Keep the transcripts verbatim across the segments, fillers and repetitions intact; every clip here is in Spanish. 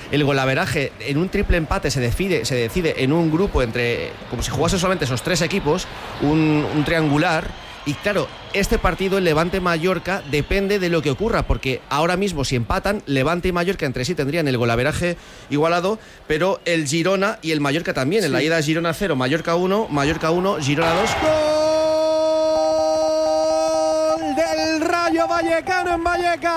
el golaveraje en un triple empate se decide, se decide en un grupo entre, como si jugase solamente esos tres equipos, un, un triangular. Y claro, este partido, el Levante-Mallorca, depende de lo que ocurra, porque ahora mismo si empatan, Levante y Mallorca entre sí tendrían el golaveraje igualado, pero el Girona y el Mallorca también. Sí. En la ida es Girona cero, Mallorca uno, Mallorca uno, Girona dos. ¡Gol del Rayo Vallecano en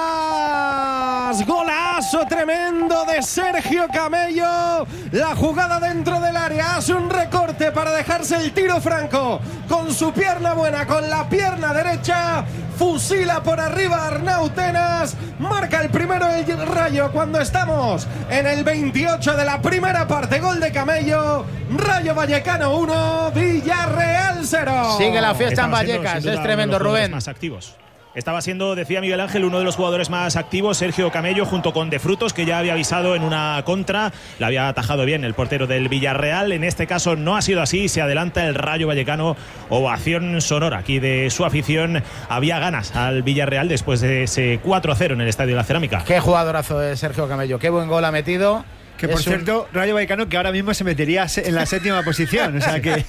Vallecas! ¡Golazo tremendo de Sergio Camello! La jugada dentro del área, hace un recorte para dejarse el tiro franco con su pierna buena, con la pierna derecha, fusila por arriba a Arnau Tenas, marca el primero el Rayo cuando estamos en el veintiocho de la primera parte. Gol de Camello, Rayo Vallecano uno, Villarreal cero. Sigue la fiesta en Vallecas, es tremendo, Rubén. Más activos. Estaba siendo, decía Miguel Ángel, uno de los jugadores más activos, Sergio Camello, junto con De Frutos, que ya había avisado en una contra, la había atajado bien el portero del Villarreal. En este caso no ha sido así, se adelanta el Rayo Vallecano, ovación sonora aquí de su afición. Había ganas al Villarreal después de ese cuatro a cero en el Estadio de la Cerámica. Qué jugadorazo es Sergio Camello, qué buen gol ha metido. Que por es cierto, un... Rayo Vallecano que ahora mismo se metería en la séptima posición, o sea que...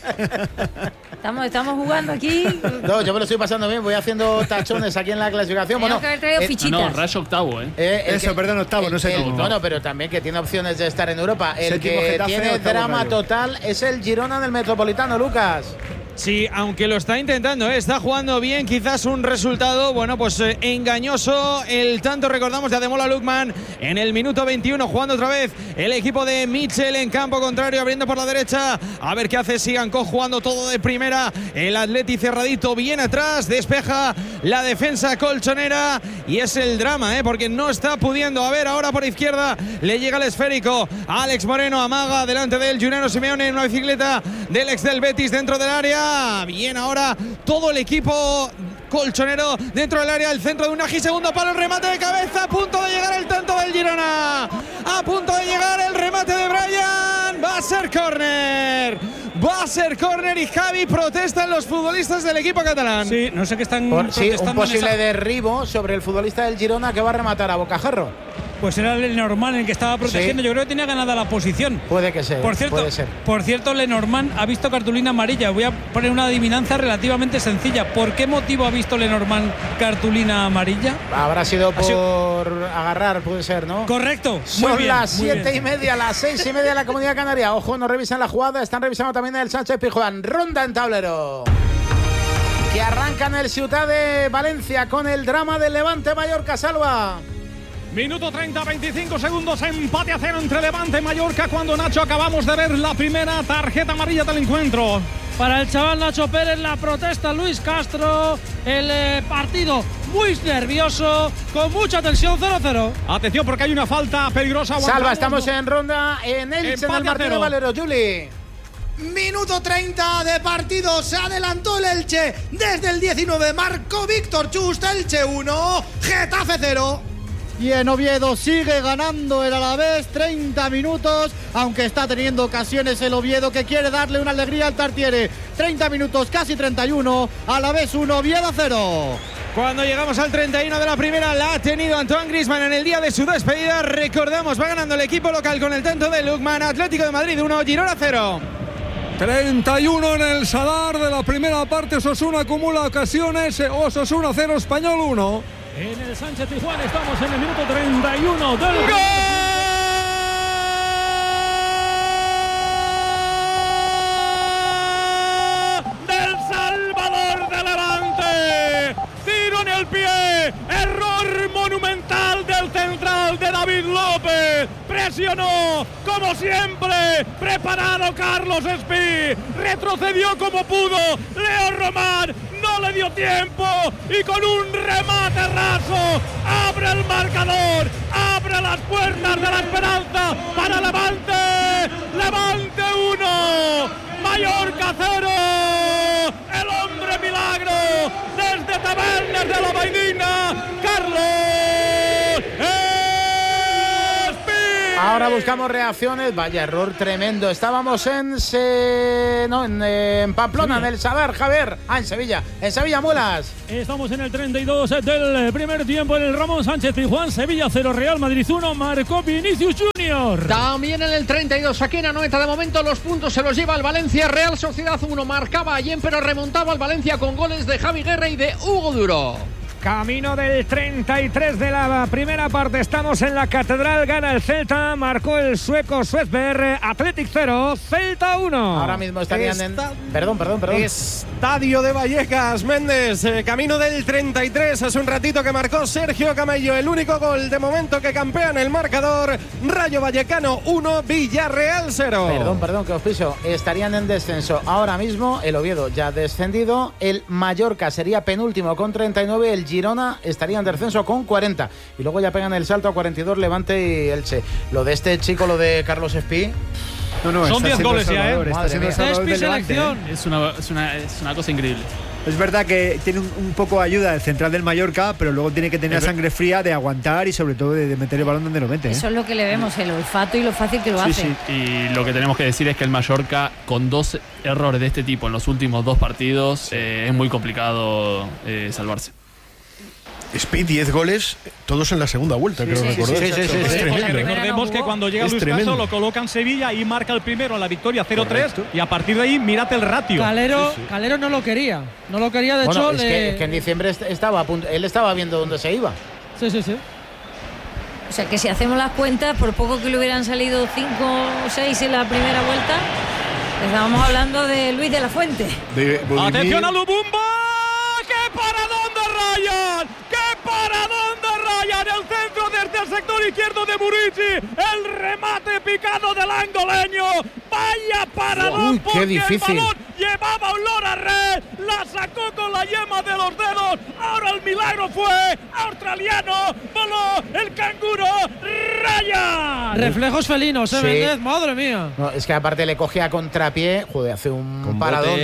Estamos, estamos jugando aquí. No, yo me lo estoy pasando bien, voy haciendo tachones aquí en la clasificación. Bueno, que haber traído eh, fichitas. No, Rayo octavo, ¿eh? eh Eso, que, perdón, octavo, el, no sé el, cómo. Bueno, pero también que tiene opciones de estar en Europa. El Séptimo que Getafe, tiene drama Rayo. total es el Girona del Metropolitano, Lucas. Sí, aunque lo está intentando, ¿eh? Está jugando bien, quizás un resultado, bueno, pues eh, engañoso. El tanto, recordamos, de Ademola Lookman en el minuto veintiuno, jugando otra vez el equipo de Mitchell en campo contrario, abriendo por la derecha. A ver qué hace Sigankov, jugando todo de primera. El Atleti cerradito, bien atrás, despeja la defensa colchonera y es el drama, ¿eh? Porque no está pudiendo. A ver, ahora por izquierda le llega el esférico. Alex Moreno amaga delante del Juliano Simeone en una bicicleta del ex del Betis dentro del área. Bien, ahora todo el equipo colchonero dentro del área, el centro de Unagi, segundo palo, el remate de cabeza, a punto de llegar el tanto del Girona, a punto de llegar el remate de Brian, va a ser córner, va a ser córner y Javi, protestan los futbolistas del equipo catalán. Sí, no sé qué están Por, protestando. Sí, un posible esa... derribo sobre el futbolista del Girona que va a rematar a bocajarro. Pues era Lenormand el que estaba protegiendo. Sí. Yo creo que tenía ganada la posición. Puede que sea. Por cierto, puede ser. Por cierto, Lenormand ha visto cartulina amarilla. Voy a poner una adivinanza relativamente sencilla. ¿Por qué motivo ha visto Lenormand cartulina amarilla? Habrá sido por sido... agarrar, puede ser, ¿no? Correcto. Son bien, las siete y media, las seis y media de la Comunidad Canaria. Ojo, no revisan la jugada. Están revisando también el Sánchez Pizjuán. Ronda en tablero. Que arranca en el Ciutat de Valencia con el drama del Levante Mallorca. Salva. Minuto treinta, veinticinco segundos, empate a cero entre Levante y Mallorca, cuando, Nacho, acabamos de ver la primera tarjeta amarilla del encuentro. Para el chaval Nacho Pérez, la protesta Luis Castro, el eh, partido muy nervioso, con mucha tensión, cero cero. Atención porque hay una falta peligrosa. Salva, estamos en ronda en Elche, en el Martín Valero. Juli. Minuto treinta de partido, se adelantó el Elche desde el diecinueve, marcó Víctor Chust, Elche uno, Getafe cero. Y en Oviedo sigue ganando el Alavés, treinta minutos, aunque está teniendo ocasiones el Oviedo, que quiere darle una alegría al Tartiere. treinta minutos, casi treinta y uno, Alavés uno, Oviedo cero. Cuando llegamos al treinta y uno de la primera, la ha tenido Antoine Griezmann en el día de su despedida. Recordamos, va ganando el equipo local con el tanto de Lookman. Atlético de Madrid uno, Girona cero. treinta y uno en el Sadar de la primera parte. Osasuna acumula ocasiones. Osasuna cero, Español uno. En el Sánchez Pizjuán estamos en el minuto treinta y uno del ¡gol! Del Salvador de Levante. Tiro en el pie. Error monumental del central de David López. Presionó como siempre. Preparado Carlos Espí. Retrocedió como pudo. Leo Román no le dio tiempo y con un remate raso abre el marcador, abre las puertas de la esperanza para Levante. Levante uno, Mallorca cero. El hombre milagro desde Tabernes de la Baidina, Carlos Espí. Ahora buscamos reacciones. Vaya error tremendo. Estábamos en se... no, en, eh, en Pamplona, Sevilla. En el Sadar, Javier. Ah, en Sevilla. En Sevilla, Mulas. Estamos en el treinta y dos del primer tiempo en el Ramón Sánchez Pizjuán. Sevilla cero, Real Madrid uno. Marcó Vinicius Junior. También en el treinta y dos, aquí en Anoeta. De momento los puntos se los lleva el Valencia. Real Sociedad uno. Marcaba Allen, pero remontaba el Valencia con goles de Javi Guerra y de Hugo Duro. Camino del treinta y tres de la primera parte. Estamos en la Catedral. Gana el Celta. Marcó el sueco Suezberg. Athletic cero, Celta uno. Ahora mismo estarían Esta... en... Perdón, perdón, perdón. Estadio de Vallecas, Méndez. Eh, camino del treinta y tres. Hace un ratito que marcó Sergio Camello. El único gol de momento que campea en el marcador. Rayo Vallecano uno, Villarreal cero. Perdón, perdón, que os piso. Estarían en descenso. Ahora mismo el Oviedo ya descendido. El Mallorca sería penúltimo con treinta y nueve. El Girona estaría en descenso con cuarenta. Y luego ya pegan el salto a cuarenta y dos Levante y Elche. Lo de este chico, lo de Carlos Espí. No, no, son diez goles ya, ¿eh? Está siendo Salvador del Levante, ¿eh? Es una, es, una, es una cosa increíble. Es verdad que tiene un, un poco de ayuda el central del Mallorca, pero luego tiene que tener la sangre fría de aguantar y sobre todo de, de meter el balón donde lo mete, ¿eh? Eso es lo que le vemos, el olfato y lo fácil que lo sí, hace. Sí. Y lo que tenemos que decir es que el Mallorca, con dos errores de este tipo en los últimos dos partidos, sí. eh, es muy complicado eh, salvarse. Speed, diez goles, todos en la segunda vuelta, sí, creo sí, recordar. Sí, sí, sí, es sí, tremendo. sí. Recordemos que cuando llega es Luis tremendo. Caso lo coloca en Sevilla y marca el primero en la victoria cero tres y a partir de ahí mirad el ratio. Calero, sí, sí. Calero no lo quería, no lo quería de bueno, hecho. Es, de... que, es que en diciembre estaba a punto, él estaba viendo dónde se iba. Sí, sí, sí. O sea que si hacemos las cuentas, por poco que le hubieran salido cinco o seis en la primera vuelta, estábamos hablando de Luis de la Fuente. De ¡atención a Lubumba! ¡Qué paradón de Ryan! ¡Qué paradón de Ryan! El centro desde el sector izquierdo de Murici. El remate picado del angoleño. ¡Vaya paradón! Uy, qué difícil. El balón llevaba olor a red. La sacó con la yema de los dedos. Ahora el milagro fue australiano. Voló el canguro Ryan. Reflejos felinos, ¿eh, sí. Méndez? Madre mía. No, es que aparte le cogía a contrapié. Joder, hace un con paradón.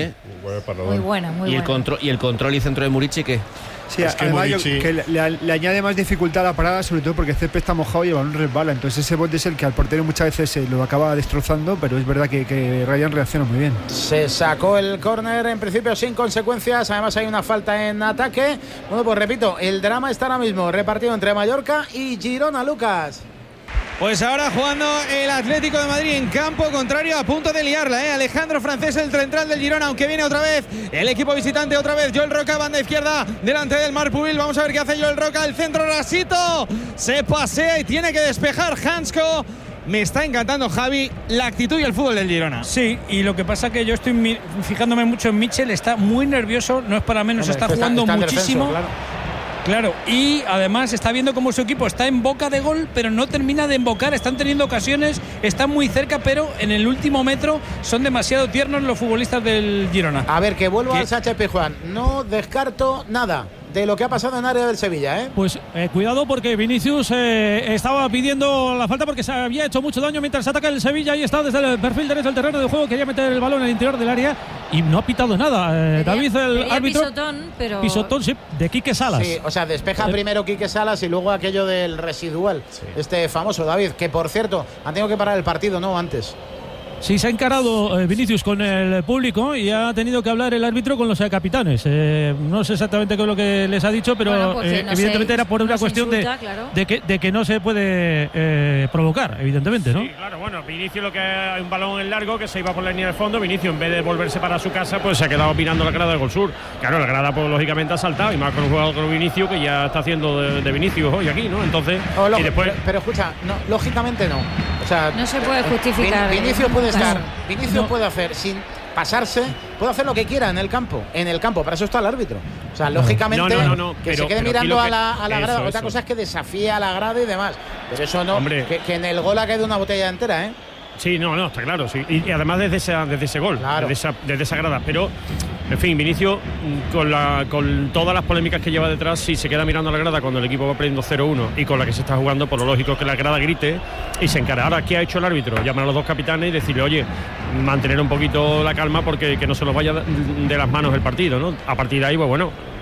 Muy buena, muy y buena. El control, y el control y centro de Murici, ¿qué? Sí, es que además Murici... yo, que le, le añade más dificultad a la parada, sobre todo porque el césped está mojado y el balón resbala. Entonces ese bote es el que al portero muchas veces se lo acaba destrozando, pero es verdad que, que Ryan reacciona muy bien. Se sacó el córner en principio sin consecuencias. Además hay una falta en ataque. Bueno, pues repito, el drama está ahora mismo repartido entre Mallorca y Girona, Lucas. Pues ahora jugando el Atlético de Madrid en campo contrario, a punto de liarla, ¿eh? Alejandro Francés, el central del Girona, aunque viene otra vez el equipo visitante, otra vez Joel Roca, banda izquierda, delante del Marpubil. Vamos a ver qué hace Joel Roca, el centro rasito, se pasea y tiene que despejar Hansko. Me está encantando, Javi, la actitud y el fútbol del Girona. Sí, y lo que pasa que yo estoy fijándome mucho en Mitchell, está muy nervioso, no es para menos, Hombre, está jugando está, está muchísimo. Defenso, claro. Claro, y además está viendo cómo su equipo está en boca de gol, pero no termina de embocar. Están teniendo ocasiones, están muy cerca, pero en el último metro son demasiado tiernos los futbolistas del Girona. A ver, que vuelvo ¿Qué? al Sánchez Pizjuán. No descarto nada de lo que ha pasado en área del Sevilla, ¿eh? Pues eh, cuidado porque Vinicius eh, estaba pidiendo la falta porque se había hecho mucho daño mientras ataca el Sevilla y está desde el perfil derecho del terreno de juego, quería meter el balón en el interior del área y no ha pitado nada. Eh, quería, David, el quería árbitro. Pisotón, pero... Pisotón, sí, de Quique Salas. Sí, o sea, despeja eh. primero Quique Salas y luego aquello del residual. Sí. Este famoso David, que por cierto, han tenido que parar el partido, ¿no? Antes. Sí, se ha encarado eh, Vinicius con el público y ha tenido que hablar el árbitro con los eh, capitanes. Eh, no sé exactamente qué es lo que les ha dicho, pero bueno, eh, no evidentemente se, era por una no cuestión insulta, de, claro. de, que, de que no se puede eh, provocar, evidentemente, ¿no? Sí, claro, bueno, Vinicius lo que hay un balón en largo que se iba por la línea de fondo. Vinicius, en vez de volverse para su casa, pues se ha quedado mirando la grada del Gol Sur. Claro, la grada, pues lógicamente ha saltado y más con un jugador como Vinicius que ya está haciendo de, de Vinicius hoy aquí, ¿no? Entonces, oh, lo, y después... pero, pero escucha, no, lógicamente no. O sea, no se puede justificar. Vin, Vinicius puede estar. Vinicius no. puede hacer sin pasarse, puede hacer lo que quiera en el campo, en el campo, para eso está el árbitro. O sea, lógicamente no, no, no, no, que pero, se quede pero mirando que, a la, a la grada. eso, Otra eso. cosa es que desafía a la grada y demás. Pero eso no, que, que en el gol ha caído una botella entera, ¿eh? Sí, no, no, está claro, sí. Y, y además desde, esa, desde ese gol, claro. desde, esa, desde esa grada. Pero, en fin, Vinicius, con, la, con todas las polémicas que lleva detrás, si se queda mirando a la grada cuando el equipo va perdiendo cero uno y con la que se está jugando, por lo lógico es que la grada grite y se encara. Ahora, ¿qué ha hecho el árbitro? Llamar a los dos capitanes y decirle, oye, mantener un poquito la calma porque que no se nos vaya de las manos el partido, ¿no? A partir de ahí, pues bueno,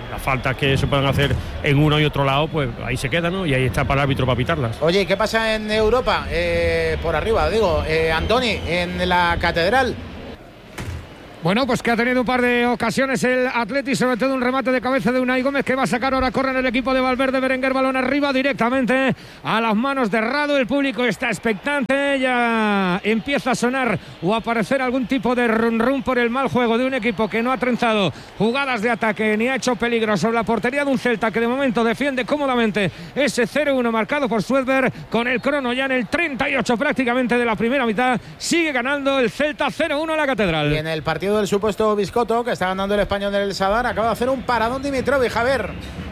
las faltas que se puedan hacer en uno y otro lado, pues ahí se quedan, ¿no? Y ahí está para el árbitro para pitarlas. Oye, ¿qué pasa en Europa? Eh, por arriba, digo, eh, Andoni, en la Catedral. Bueno, pues que ha tenido un par de ocasiones el Atleti, sobre todo un remate de cabeza de Unai Gómez que va a sacar ahora, corre en el equipo de Valverde. Berenguer, balón arriba directamente a las manos de Rado. El público está expectante, ya empieza a sonar o a aparecer algún tipo de run run por el mal juego de un equipo que no ha trenzado jugadas de ataque ni ha hecho peligro sobre la portería de un Celta que de momento defiende cómodamente ese cero uno marcado por Suedberg, con el crono ya en el treinta y ocho prácticamente de la primera mitad. Sigue ganando el Celta cero uno en la Catedral. Y en el partido del supuesto Biscotto, que está ganando el Español del Sadar, acaba de hacer un paradón Dimitrovic, Javier.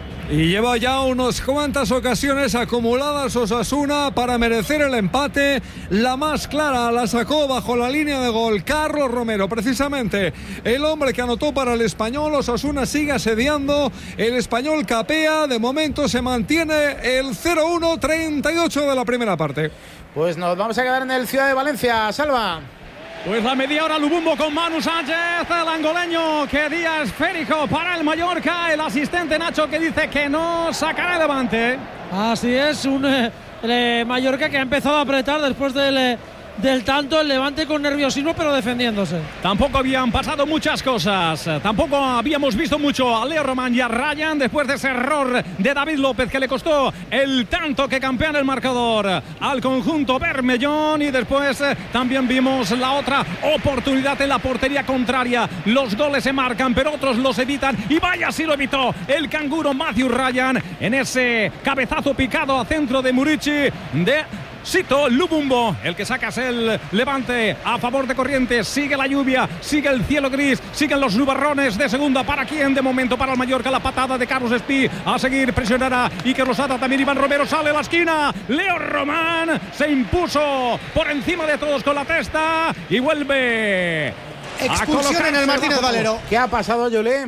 Y lleva ya unas cuantas ocasiones acumuladas Osasuna para merecer el empate. La más clara la sacó bajo la línea de gol Carlos Romero, precisamente el hombre que anotó para el Español. Osasuna sigue asediando, el Español capea, de momento se mantiene el cero uno, treinta y ocho de la primera parte. Pues nos vamos a quedar en el Ciudad de Valencia, Salva. Pues la media hora Lubumbo con Manu Sánchez, el angoleño que día esférico para el Mallorca, el asistente Nacho que dice que no sacará el Levante. Así es, un eh, eh, Mallorca que ha empezado a apretar después del, eh, del tanto, el Levante con nerviosismo pero defendiéndose. Tampoco habían pasado muchas cosas, tampoco habíamos visto mucho a Leo Román y a Ryan después de ese error de David López que le costó el tanto que campean el marcador al conjunto Bermellón, y después eh, también vimos la otra oportunidad en la portería contraria. Los goles se marcan pero otros los evitan, y vaya si lo evitó el canguro Matthew Ryan en ese cabezazo picado a centro de Murici de Sito Lubumbo. El que saca es el Levante a favor de Corrientes. Sigue la lluvia, sigue el cielo gris, siguen los nubarrones de segunda. ¿Para quién? De momento para el Mallorca. La patada de Carlos Espí. A seguir presionará Iker Losada, también Iván Romero. Sale a la esquina. Leo Román se impuso por encima de todos con la testa y vuelve. Expulsión en el Martínez Valero. ¿Qué ha pasado, Yolé?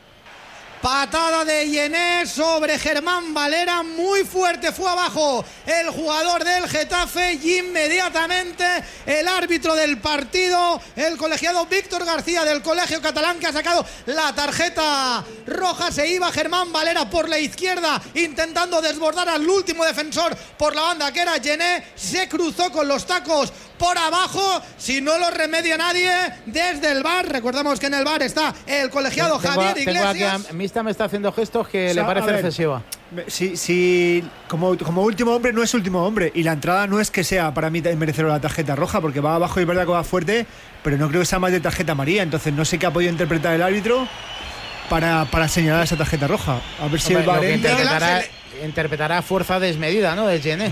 Patada de Yené sobre Germán Valera, muy fuerte, fue abajo el jugador del Getafe y inmediatamente el árbitro del partido, el colegiado Víctor García del Colegio Catalán, que ha sacado la tarjeta roja. Se iba Germán Valera por la izquierda intentando desbordar al último defensor por la banda que era Yené, se cruzó con los tacos por abajo. Si no lo remedia nadie desde el V A R, recordamos que en el V A R está el colegiado tengo, Javier tengo Iglesias. Aquí a, Mista me está haciendo gestos que o sea, le parece ver, excesiva. Si, si como, como último hombre no es último hombre, y la entrada no es que sea para mí merecer la tarjeta roja, porque va abajo y es verdad que va fuerte, pero no creo que sea más de tarjeta amarilla. Entonces no sé qué ha podido interpretar el árbitro para, para señalar esa tarjeta roja. A ver si Hombre, el V A R interpretará, interpretará fuerza desmedida, ¿no? De Yené.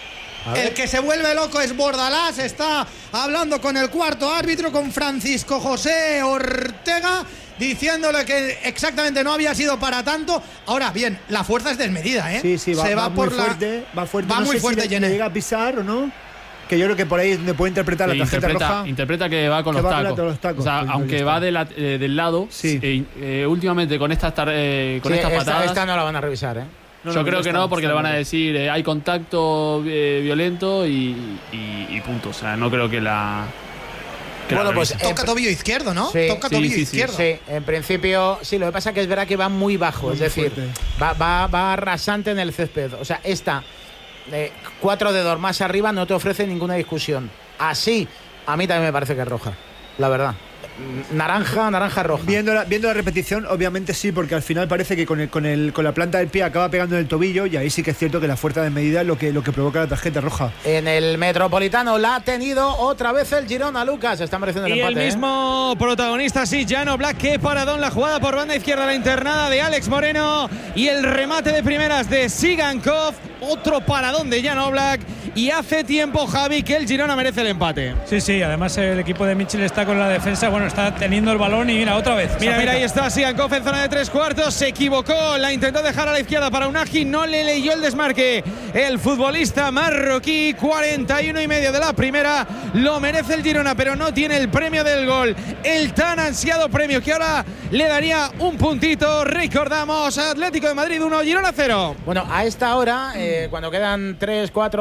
El que se vuelve loco es Bordalás, está hablando con el cuarto árbitro, con Francisco José Ortega, diciéndole que exactamente no había sido para tanto. Ahora bien, la fuerza es desmedida, ¿eh? Sí, sí, va, se va, va por muy la... fuerte, va fuerte, va no muy sé fuerte, si Yené. llega a pisar o no. Que yo creo que por ahí es donde puede interpretar sí, la tarjeta interpreta, roja. Interpreta que va con, que los, va tacos. con los tacos. O sea, pues, aunque va de la, eh, del lado, sí. eh, eh, últimamente con estas, tar, eh, con sí, estas esta, patadas. Esta no la van a revisar, ¿eh? No, yo no, creo que no, porque le van a decir eh, hay contacto eh, violento y, y, y punto. O sea, no creo que la. Que bueno, la pues toca eh, tobillo izquierdo, ¿no? Sí, toca sí, tobillo sí, izquierdo. Sí, en principio, sí, lo que pasa es que es verdad que va muy bajo, muy es decir, va, va, va rasante en el césped. O sea, esta, eh, cuatro dedos más arriba no te ofrece ninguna discusión. Así, a mí también me parece que es roja, la verdad. Naranja, naranja roja. Viendo la, viendo la repetición, obviamente sí, porque al final parece que con, el, con, el, con la planta del pie acaba pegando en el tobillo, y ahí sí que es cierto que la fuerza de medida es lo que, lo que provoca la tarjeta roja. En el Metropolitano la ha tenido otra vez el Girona, Lucas. Está mereciendo el y empate. Y el mismo ¿eh? protagonista, sí, Jan Oblak. Qué paradón, la jugada por banda izquierda, la internada de Alex Moreno y el remate de primeras de Sigankov. Otro paradón de Jan Oblak. Y hace tiempo, Javi, que el Girona merece el empate. Sí, sí, además el equipo de Mitchell está con la defensa, bueno, está teniendo el balón y mira, otra vez. Mira, mira, ahí está Sigankov en zona de tres cuartos, se equivocó, la intentó dejar a la izquierda para Unagi, no le leyó el desmarque el futbolista marroquí. Cuarenta y uno y medio de la primera, lo merece el Girona, pero no tiene el premio del gol, el tan ansiado premio que ahora le daría un puntito. Recordamos, Atlético de Madrid uno, Girona cero. Bueno, a esta hora, eh, cuando quedan tres, cuatro, cinco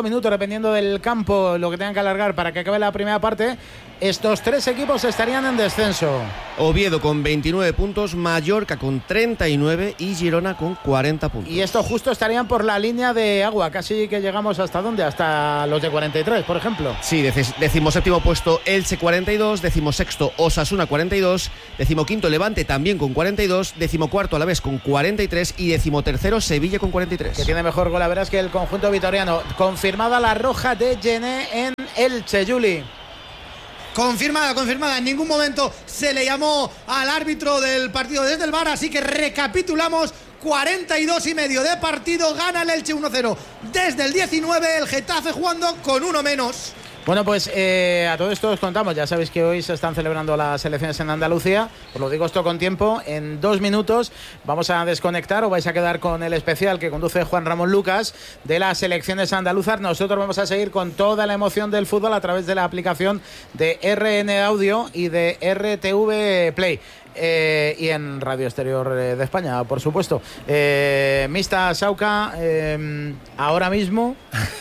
minutos, dependiendo del campo, lo que tengan que alargar para que acabe la primera parte. Estos tres equipos estarían en descenso. Oviedo con veintinueve puntos, Mallorca con treinta y nueve y Girona con cuarenta puntos. Y estos justo estarían por la línea de agua, casi que llegamos hasta dónde, hasta los de cuarenta y tres, por ejemplo. Sí, decimoséptimo puesto Elche cuarenta y dos, decimosexto Osasuna cuarenta y dos, decimoquinto Levante también con cuarenta y dos, decimocuarto Alavés con cuarenta y tres y decimotercero Sevilla con cuarenta y tres. Que tiene mejor gol, la verdad es que el conjunto vitoriano. Confirmada la roja de Gené en Elche, Juli. Confirmada, confirmada. En ningún momento se le llamó al árbitro del partido desde el V A R, así que recapitulamos. cuarenta y dos y medio de partido, gana el Elche uno cero. Desde el diecinueve, el Getafe jugando con uno menos. Bueno, pues eh, a todo esto os contamos. Ya sabéis que hoy se están celebrando las elecciones en Andalucía. Os lo digo esto con tiempo. En dos minutos vamos a desconectar o vais a quedar con el especial que conduce Juan Ramón Lucas de las elecciones andaluzas. Nosotros vamos a seguir con toda la emoción del fútbol a través de la aplicación de R N Audio y de R T V Play. Eh, y en Radio Exterior de España, por supuesto. Eh, Mista Sauca, eh, ahora mismo...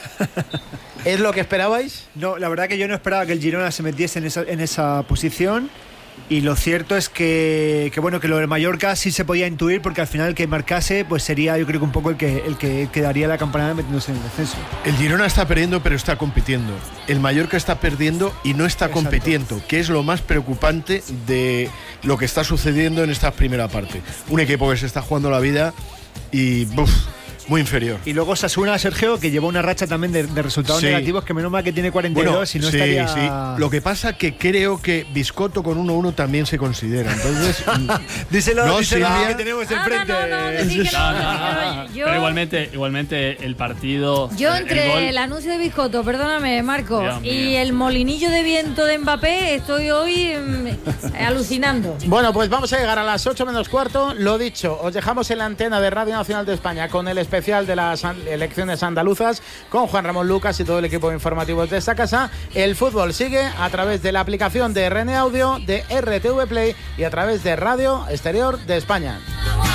¿Es lo que esperabais? No, la verdad que yo no esperaba que el Girona se metiese en esa, en esa posición. Y lo cierto es que, que bueno, que lo de Mallorca sí se podía intuir, porque al final el que marcase pues sería, yo creo que un poco el que el que quedaría la campanada metiéndose en el descenso. El Girona está perdiendo, pero está compitiendo. El Mallorca está perdiendo y no está Exacto. compitiendo, que es lo más preocupante de lo que está sucediendo en esta primera parte. Un equipo que se está jugando la vida y ¡buf! Muy inferior. Y luego Osasuna, Sergio, que llevó una racha también de, de resultados sí. negativos, que menos mal que tiene cuarenta y dos, bueno, y no sí, estaría... Sí. Lo que pasa que creo que Biscotto con uno uno también se considera. Entonces, díselo, no, díselo Silvia, que tenemos no, enfrente. No, no, no, decir que no, no, no, no. Yo, Pero igualmente, igualmente el partido... Yo entre el, gol, el anuncio de Biscotto, perdóname, Marco, y el molinillo de viento de Mbappé, estoy hoy mmm, alucinando. Bueno, pues vamos a llegar a las ocho menos cuarto. Lo dicho, os dejamos en la antena de Radio Nacional de España con el especial de las elecciones andaluzas con Juan Ramón Lucas y todo el equipo informativo de esta casa. El fútbol sigue a través de la aplicación de R N Audio, de R T V Play y a través de Radio Exterior de España.